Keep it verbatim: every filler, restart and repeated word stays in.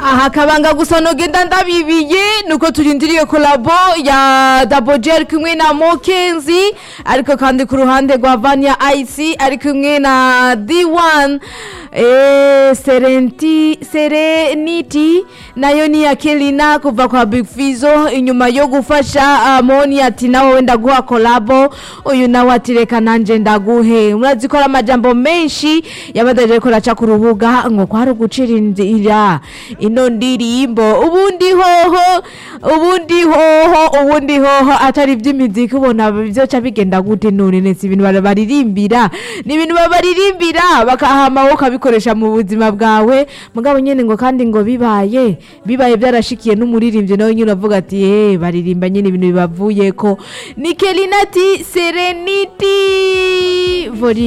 aha kabanga gusa nogenda ndabibiye nuko turindiriye kolabo ya Double J kumwe na Mokenzi ariko kandi ku ruhande rwa Vania Ice ari kumwe na D one eh Serenti Serenity nayo ni ya Kelina kuva kwa Big Fizo inyuma yo gufasha Amoni ati nawe wenda guha kolabo uyu nawe atireka nanje ndaguhe murazikora amajambo menshi yabadaje ko raca ku rubuga ngo kwari gucirindira ino ndirimbo ubundi hoho ubundi hoho ubundi hoho atari by'imiziki ubona byo ca bigenda gute none nese ibintu baririmbira ni ibintu baririmbira bakahama wo kabikoresha mu buzima bwawe mugabo nyene ngo kandi ngo bibaye bibaye byarashikiye n'umuririmbye nawe nyine avuga ati eh baririmba nyine ibintu bibavuye ko ni Kelinati Serenity Vori